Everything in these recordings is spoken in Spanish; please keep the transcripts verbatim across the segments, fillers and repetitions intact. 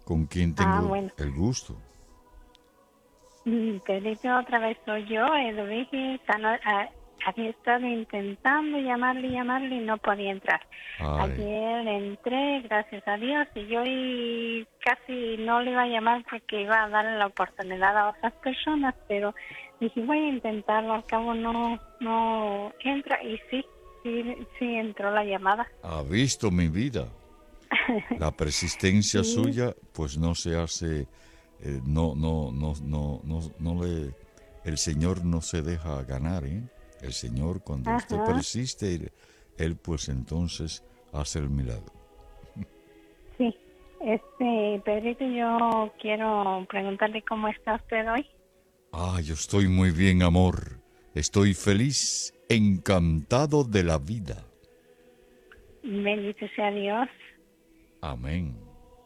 ¿Con quién Ah, tengo bueno. el gusto? Mm, Pedrito, otra vez soy yo, Edwige. Están- ah, Había estado intentando llamarle, llamarle y no podía entrar. Ay, Ayer entré, gracias a Dios, y yo y casi no le iba a llamar porque iba a darle la oportunidad a otras personas, pero dije, voy a intentarlo, al cabo no, no entra, y sí, sí, sí entró la llamada. ha visto mi vida. La persistencia Sí, suya, pues no se hace, eh, no, no, no, no, no, no le, el Señor no se deja ganar, ¿eh? El Señor, cuando usted ajá, persiste, él, él, pues entonces hace el milagro. sí. Este, Pedrito, yo quiero preguntarle cómo está usted hoy. Ah, yo estoy muy bien, amor. Estoy feliz, encantado de la vida. Bendito sea Dios. Amén.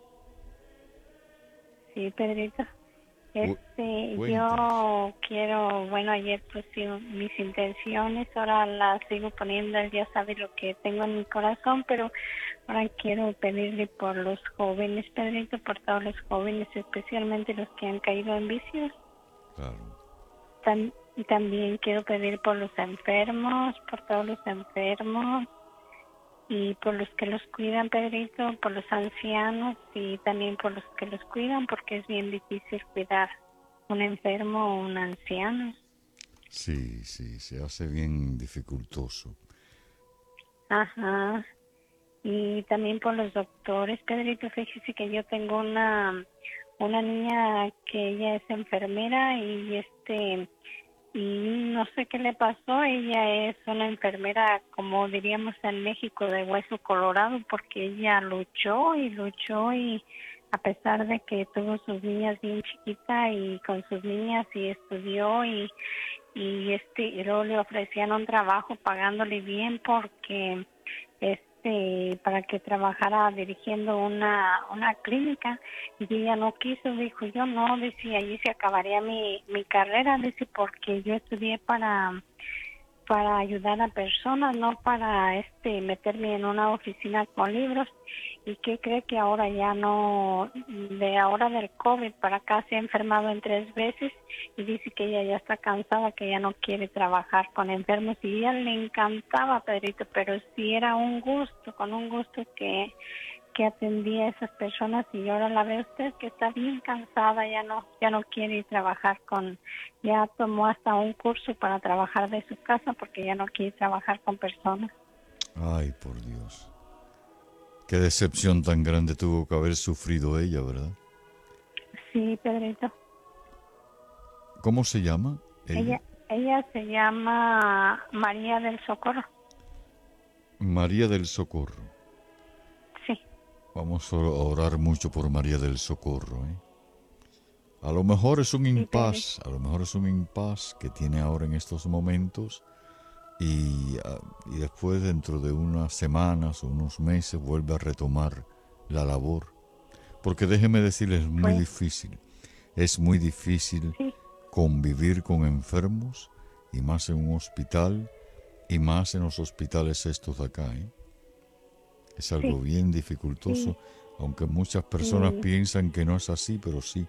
Sí, Pedrito. Cu- Este, cuéntenos. yo quiero, bueno, ayer puse mis intenciones, ahora las sigo poniendo, él ya sabe lo que tengo en mi corazón, pero ahora quiero pedirle por los jóvenes, Pedrito, por todos los jóvenes, especialmente los que han caído en vicios. Claro. Tam- También quiero pedir por los enfermos, por todos los enfermos y por los que los cuidan, Pedrito, por los ancianos y también por los que los cuidan, porque es bien difícil cuidar un enfermo o un anciano. Sí, sí, se hace bien dificultoso. Ajá. Y también por los doctores, Pedrito, fíjese que yo tengo una una niña que ella es enfermera y este y no sé qué le pasó. Ella es una enfermera, como diríamos en México, de hueso colorado, porque ella luchó y luchó, y a pesar de que tuvo sus niñas bien chiquitas y con sus niñas y estudió, y y este y luego le ofrecían un trabajo pagándole bien porque este para que trabajara dirigiendo una una clínica, y ella no quiso. Dijo, yo no, decía, allí se acabaría mi mi carrera, dice, porque yo estudié para para ayudar a personas, no para este meterme en una oficina con libros. ¿Y qué cree? Que ahora ya no, de ahora del COVID para acá se ha enfermado en tres veces, y dice que ella ya está cansada, que ya no quiere trabajar con enfermos, y a ella le encantaba, Pedrito, pero sí era un gusto, con un gusto que que atendía a esas personas, y ahora la ve usted que está bien cansada, ya no ya no quiere ir a trabajar con, ya tomó hasta un curso para trabajar de su casa porque ya no quiere trabajar con personas. Ay, por Dios. Qué decepción tan grande tuvo que haber sufrido ella, ¿verdad? Sí, Pedrito. ¿Cómo se llama ella? Ella ella se llama María del Socorro. María del Socorro. Sí, Vamos a orar mucho por María del Socorro, ¿eh? A lo mejor es un sí, Pedrito. impas, a lo mejor es un impas que tiene ahora en estos momentos y, ah, y después dentro de unas semanas o unos meses vuelve a retomar la labor. Porque déjeme decirles, es muy Pues difícil, es muy difícil sí, convivir con enfermos y más en un hospital y más en los hospitales estos de acá, ¿eh? Es algo sí, bien sí, dificultoso, aunque muchas personas y piensan que no es así, pero sí.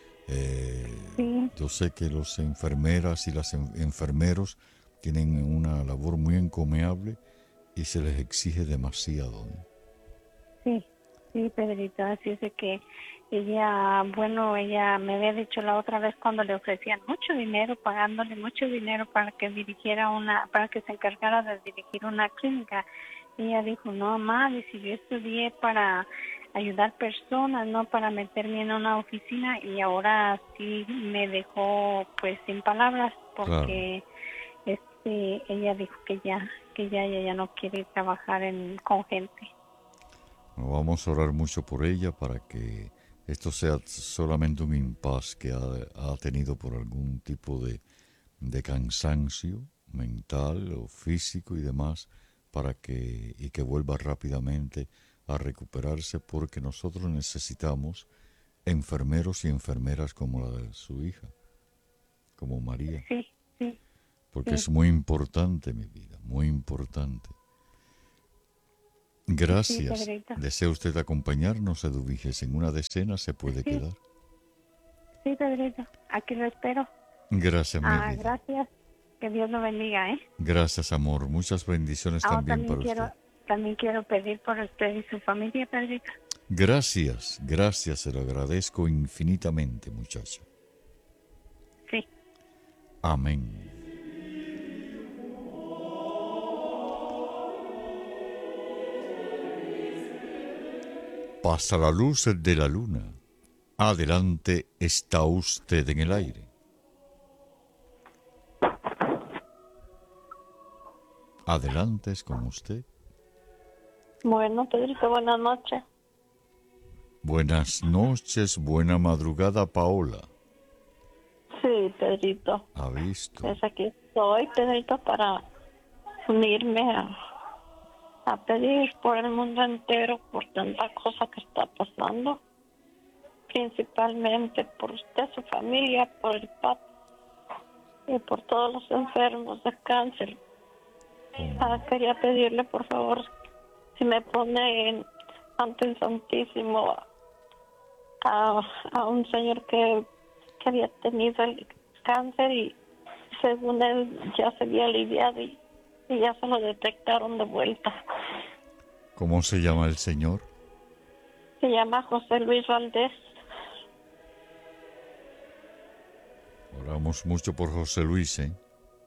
Eh, sí, yo sé que los enfermeras y los enfermeros tienen una labor muy encomiable y se les exige demasiado, ¿eh? sí, sí, Pedrito, así es de que ella, bueno, ella me había dicho la otra vez cuando le ofrecían mucho dinero, pagándole mucho dinero para que dirigiera una, para que se encargara de dirigir una clínica. Ella dijo, no, mamá, dice, yo estudié para ayudar personas, no para meterme en una oficina, y ahora sí me dejó pues sin palabras Claro, porque este, ella dijo que ya, que ya, ella ya no quiere trabajar en, con gente. vamos a orar mucho por ella para que esto sea solamente un impasse que ha, ha tenido por algún tipo de, de cansancio mental o físico y demás, para que y que vuelva rápidamente a recuperarse, porque nosotros necesitamos enfermeros y enfermeras como la de su hija, como María, Sí, sí, porque sí. es muy importante, mi vida, muy importante. Sí, Gracias. Pedrito. ¿Desea usted acompañarnos, Eduviges? En una decena se puede Sí, quedar. sí, Pedrito. Aquí lo espero. Gracias, mi Ah, vida. gracias. Que Dios lo bendiga, ¿eh? Gracias, amor. Muchas bendiciones Ah, también también para quiero, usted. también quiero pedir por usted y su familia, Pedrito. Gracias, gracias, se lo agradezco infinitamente, muchacha. Sí. Amén. Pasa la luz de la luna. Adelante está usted en el aire. Adelante es con usted. Bueno, Pedrito, buenas noches. Buenas noches, buena madrugada, Paola. Sí, Pedrito. ¿Ha visto? Pues aquí estoy, Pedrito, para unirme a, a pedir por el mundo entero, por tanta cosa que está pasando. Principalmente por usted, su familia, por el Papa y por todos los enfermos de cáncer. Ah, quería pedirle, por favor, si me pone en, ante el Santísimo a, a un señor que, que había tenido el cáncer y según él ya se había aliviado y, y ya se lo detectaron de vuelta. ¿Cómo se llama el señor? Se llama José Luis Valdés. Oramos mucho por José Luis, ¿eh?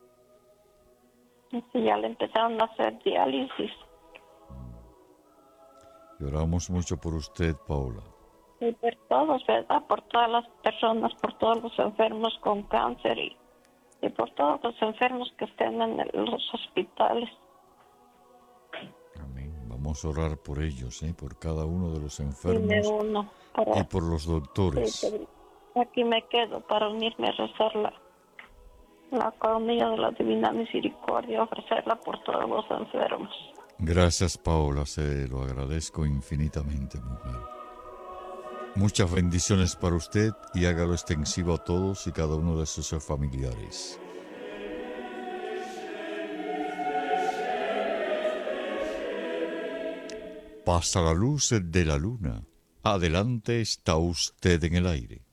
Y si ya le empezaron a hacer diálisis. Y oramos mucho por usted, Paola. Y por todos, ¿verdad? Por todas las personas, por todos los enfermos con cáncer y, y por todos los enfermos que estén en el- los hospitales. Amén. Vamos a orar por ellos, ¿eh? Por cada uno de los Y me enfermos uno y para... por los Sí, doctores. Pedro. Aquí me quedo para unirme a rezar la, la coronilla de la Divina Misericordia, ofrecerla por todos los enfermos. Gracias, Paola, se lo agradezco infinitamente, mujer. Muchas bendiciones para usted y hágalo extensivo a todos y cada uno de sus familiares. Pasa la luz de la luna. Adelante está usted en el aire.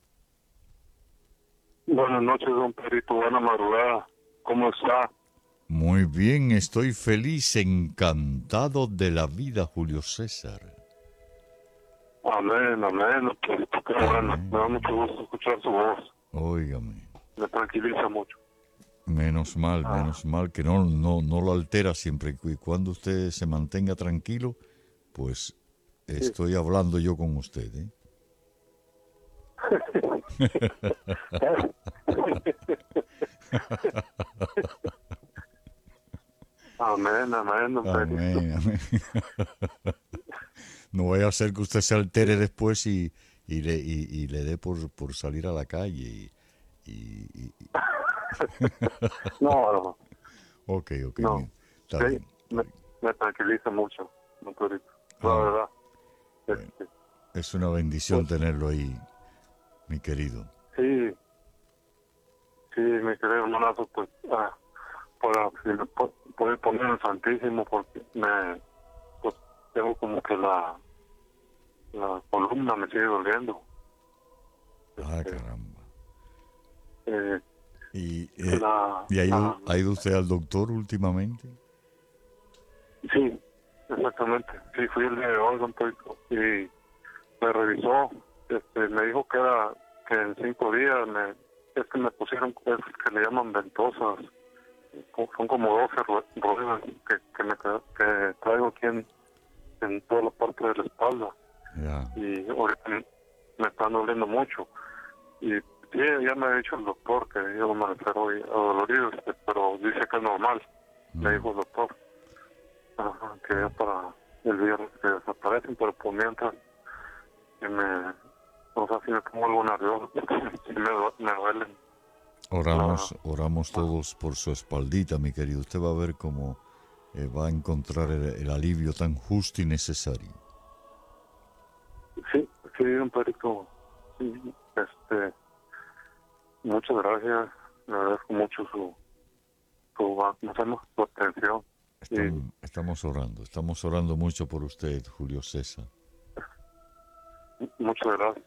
Buenas noches, don Pedrito. Buena madrugada. ¿Cómo está? Muy bien, estoy feliz, encantado de la vida, Julio César. Amén, amén, don Pedrito. Qué bueno. Amén. Me da mucho gusto escuchar su voz. Óigame, Me tranquiliza mucho. menos mal, Ah. menos mal que no, no, no lo altera siempre y cuando usted se mantenga tranquilo, pues estoy hablando yo con usted, ¿eh? Amén, amén, don Pedrito. Amén, amén. No vaya a ser que usted se altere después y, y, le, y, y le dé por, por salir a la calle. Y, y- y- No, no, ok, ok, no. bien, está Sí, bien. me, me tranquiliza mucho, don Pedrito. La Ah, verdad. bueno. Este, Es una bendición Pues- tenerlo ahí, mi querido. sí, sí, mi querido hermanazo, pues, ah, para si me pu- puede poner el Santísimo, porque me, pues, tengo como que la, la columna me sigue doliendo. Ah, Este, caramba. eh, ¿Y, eh, la, ¿y ha, ido, la- ha ido usted al doctor últimamente? sí, exactamente. Sí, fui el día de hoy, don Pedrito, y me revisó. Este, me dijo que era que en cinco días me, es que me pusieron cosas que le llaman ventosas. Co- Son como doce ru- ruedas que, que, me, tra- que traigo aquí en, en toda la parte de la espalda. Ya. Y ahorita me están doliendo mucho. Y sí, ya me ha dicho el doctor que yo me refiero hoy adolorido, este, pero dice que es normal, me dijo el doctor. Ajá, que ya para el viernes que desaparecen, pero por mientras que me, o sea, si me pongo algo nervioso, si me, du- me duelen. Oramos, Ah. oramos todos por su espaldita, mi querido. Usted va a ver cómo eh, va a encontrar el, el alivio tan justo y necesario. Sí, sí, un perito, sí, este, muchas gracias, le agradezco mucho su, su, ¿cómo se llama? Su atención. Estamos, estamos orando, estamos orando mucho por usted, Julio César. Muchas gracias.